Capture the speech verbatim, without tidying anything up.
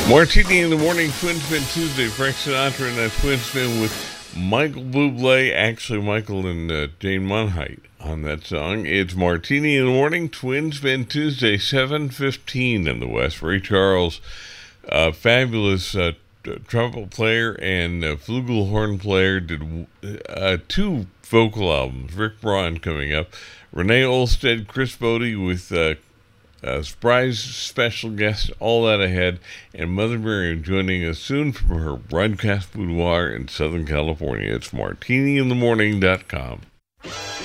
Martini in the Morning, Twin Spin Tuesday. Frank Sinatra and that Twin Spin with Michael Bublé, actually Michael and uh, Jane Monheit on that song. It's Martini in the Morning, Twin Spin Tuesday, seven fifteen in the West. Ray Charles, uh, fabulous uh, t- trumpet player and uh, flugelhorn player, did uh, two vocal albums. Rick Braun coming up. Renee Olstead, Chris Bodie with uh, a surprise special guest, all that ahead, and Mother Miriam joining us soon from her broadcast boudoir in Southern California. It's martini in the morning dot com.